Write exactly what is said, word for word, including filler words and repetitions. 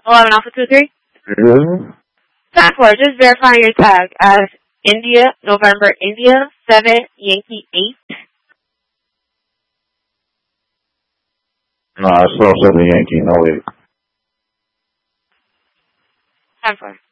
eleven Alpha two three? Yeah. ten four, just verifying your tag as India, November, India, seven, Yankee, eight. No, it's still seven Yankee, no eight. ten four.